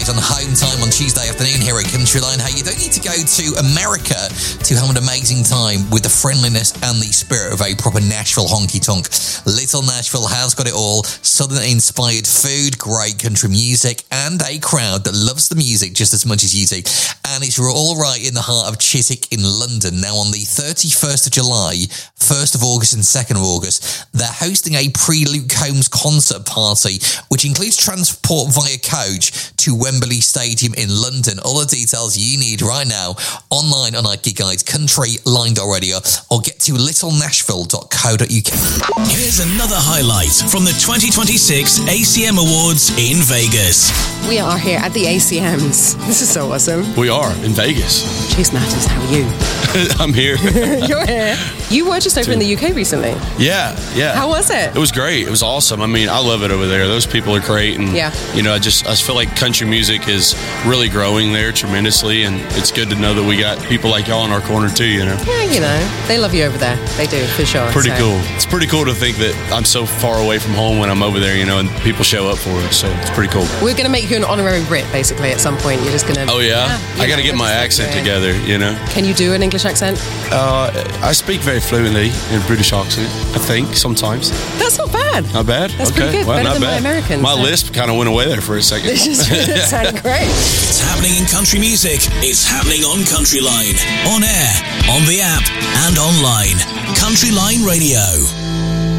guys, on Home Time on Tuesday afternoon here at Countryline. Hey, you don't need to go to America to have an amazing time with the friendliness and the spirit of a proper Nashville honky-tonk. Little Nashville has got it all. Southern-inspired food, great country music, and a crowd that loves the music just as much as you do. And it's all right in the heart of Chiswick in London. Now, on the 31st of July, 1st of August and 2nd of August, they're hosting a pre-Luke Combs concert party, which includes transport via coach to Wembley Stadium in London. All the details you need right now online on our gig guide, countryline.radio, or get to littlenashville.co.uk. Here's another highlight from the 2026 ACM Awards in Vegas. We are here at the ACMs. This is so awesome. We are in Vegas. Chase Matters, how are you? I'm here. You're here. You were just over in the UK recently. Yeah. How was it? It was great. It was awesome. I mean, I love it over there. Those people are great. And, you know, I just feel like country music is really growing there tremendously. And it's good to know that we got people like y'all in our corner too, you know? Yeah, you know, they love you over there. They do, for sure. Pretty cool. It's pretty cool to think that I'm so far away from home when I'm over there, you know, and people show up for it. So it's pretty cool. We're going to make you an honorary Brit, basically, at some point. You're just going to... Oh, yeah? I got to get my accent together, you know? Can you do an English accent? I speak very fluently in British accent, I think, sometimes. That's not bad. Not bad? That's pretty good. Well, Better not than bad. my Americans. My lisp kind of went away there for a second. It just sounded great. It's happening in country music. It's happening on Countryline. On air, on the app, and online. Countryline Radio.